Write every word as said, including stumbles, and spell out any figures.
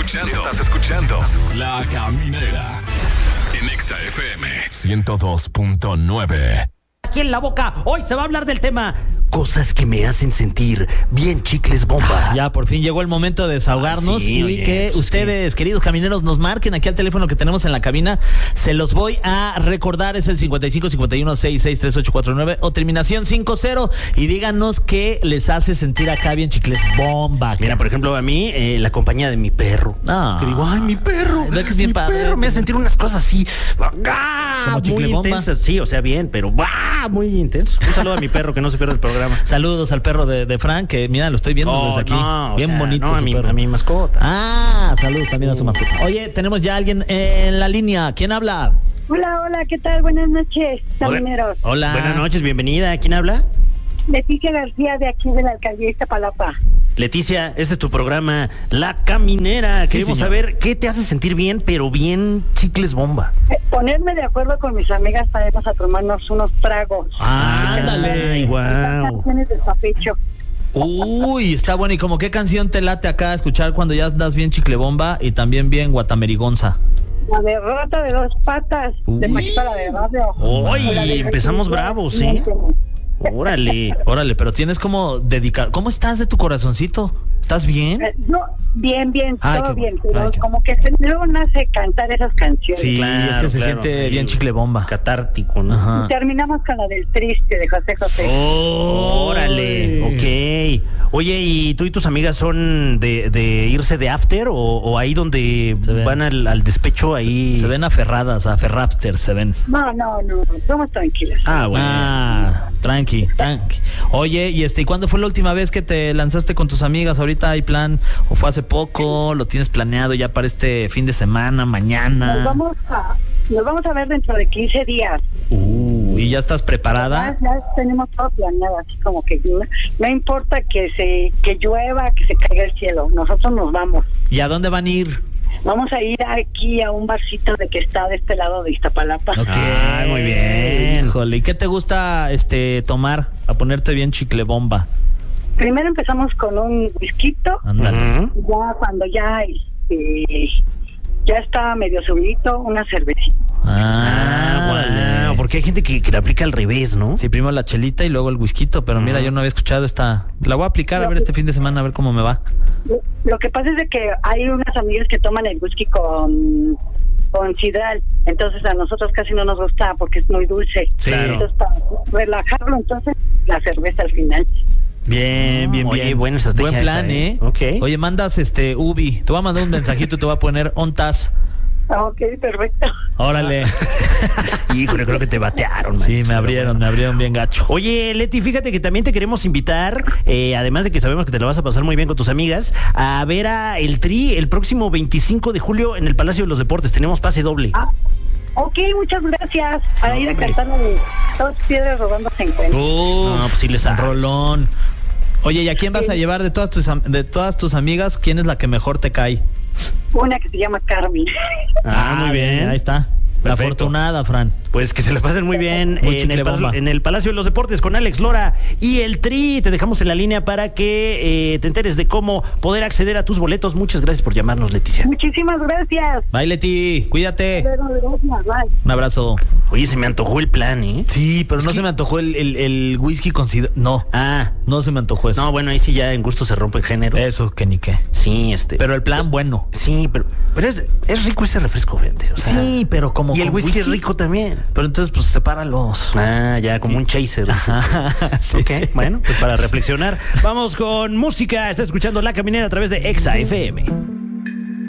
escuchando, estás escuchando La Caminera en Exa F M ciento dos punto nueve. Aquí en la boca, hoy se va a hablar del tema cosas que me hacen sentir bien chicles bomba. Ya, por fin llegó el momento de desahogarnos. Ah, sí, y oye, que pues ustedes, queridos camineros, nos marquen aquí al teléfono que tenemos en la cabina. Se los voy a recordar, es el cincuenta y cinco cincuenta y uno sesenta y seis treinta y ocho cuarenta y nueve o terminación cincuenta, y díganos qué les hace sentir acá bien chicles bomba. Mira, por ejemplo, a mí, eh, la compañía de mi perro. Ah. Que digo, ay, mi perro. Ay, que es bien mi padre. perro me hace sentir unas cosas así. ¡Ah! Como chicle muy bomba. intensas. Sí, o sea, bien, pero ¡ah! Muy intenso. Un saludo a mi perro que no se pierde el programa. Saludos al perro de, de Frank, que mira, lo estoy viendo Oh, desde aquí. no, o bien sea, bonito no, a su mi, perro. a mi mascota. Ah, saludos también a su mascota. Oye, tenemos ya a alguien en la línea. ¿Quién habla? Hola, hola, ¿qué tal? Buenas noches, camineros. Hola. Buenas noches, bienvenida. ¿Quién habla? Leticia García, de aquí de la alcaldía Iztapalapa. Leticia, este es tu programa La Caminera. Sí, Queremos señor. saber qué te hace sentir bien, pero bien chicles bomba. Eh, ponerme de acuerdo con mis amigas para irnos a tomarnos unos tragos. Ándale. Ay, Cantar guau. canciones del papecho. Uy, está bueno. ¿Y como qué canción te late acá escuchar cuando ya andas bien chicle bomba y también bien guatamerigonza? La derrota de dos patas, de Uy. Paquita la de radio. Uy, O la de empezamos Jesús, bravos, no ¿eh? sé. Órale. Órale, pero tienes como dedicar. ¿Cómo estás de tu corazoncito? ¿Estás bien? Eh, No, bien, bien, Ay, todo qué bien, bueno. pero Ay, qué como que se, luego nace cantar esas canciones. Sí, Claro, es que se claro, siente sí. bien chicle bomba. Catártico, ¿no? Ajá. Y terminamos con la del triste de José José. Órale, ok. Oye, ¿y tú y tus amigas son de, de irse de after o, o ahí donde Se ven. van al, al despecho ahí? Se ven aferradas, aferrafter, se ven. No, no, no, somos tranquilas. Ah, bueno. Ah, tranqui, tranqui. Oye, y este, ¿y cuándo fue la última vez que te lanzaste con tus amigas? ¿Ahorita hay plan? ¿O fue hace poco? ¿Lo tienes planeado ya para este fin de semana, mañana? Nos vamos a, nos vamos a ver dentro de quince días. Uh, ¿y ya estás preparada? Ya, ya tenemos todo planeado, así como que no, no importa que se que llueva, que se caiga el cielo, nosotros nos vamos. ¿Y a dónde van a ir? Vamos a ir aquí a un barcito de que está de este lado de Iztapalapa. Ok, Ah, muy bien. Híjole, ¿y qué te gusta este tomar? A ponerte bien chicle bomba. Primero empezamos con un whisky, Ándale. Ujú. ya cuando ya este, ya está medio subidito, una cervecita. Ah, órale. wow, porque hay gente que, que la aplica al revés, ¿no? Sí, primero la chelita y luego el whisky, pero mira, yo no había escuchado esta. La voy a aplicar a ver este fin de semana, a ver cómo me va. Lo, lo que pasa es de que hay unas amigas que toman el whisky con con sidral, entonces a nosotros casi no nos gusta porque es muy dulce. Sí. Entonces para relajarlo, entonces la cerveza al final. Bien, bien, Oye, bien. buena estrategia Buen plan, esa, ¿eh? ¿eh? Ok. Oye, mandas este Ubi. Te voy a mandar un mensajito y te voy a poner ontas. Ok, perfecto. Órale. Híjole, creo que te batearon. Sí, manito, me abrieron, me abrieron bien gacho. Oye, Leti, fíjate que también te queremos invitar, eh, además de que sabemos que te lo vas a pasar muy bien con tus amigas, a ver a el Tri el próximo veinticinco de julio en el Palacio de los Deportes. Tenemos pase doble. Ah, ok, muchas gracias. Para No, ir a hombre. cantar de Dos Piedras Rodando se encuentran. Uf, No, pues sí les sabes. rolón. Oye, ¿y a quién vas a llevar de todas tus am- de todas tus amigas? ¿Quién es la que mejor te cae? Una que se llama Carmen. Ah, muy bien. Ahí está. La Perfecto. afortunada, Fran. Pues que se la pasen muy bien Muy en, chicle el, bomba. Palacio- en el Palacio de los Deportes con Alex Lora y el Tri. Te dejamos en la línea para que eh, te enteres de cómo poder acceder a tus boletos. Muchas gracias por llamarnos, Leticia. Muchísimas gracias. Bye, Leti. Cuídate. Gracias, bye. Un abrazo. Oye, se me antojó el plan, ¿eh? Sí, pero no se me antojó el, el, el whisky con sidra- No, Ah, no se me antojó eso. no, bueno, ahí sí ya en gusto se rompe el género. Eso, que ni qué. Sí, este. Pero el plan, bueno. Sí, pero, pero es, es rico ese refresco, fíjate. O sea, Sí, pero como y el con whisky, es rico también. Pero entonces, pues, sepáralos. Ah, ya, como un chaser. Sí, Ok, sí. bueno, pues para reflexionar. Vamos con música. Está escuchando La Caminera a través de Exa F M.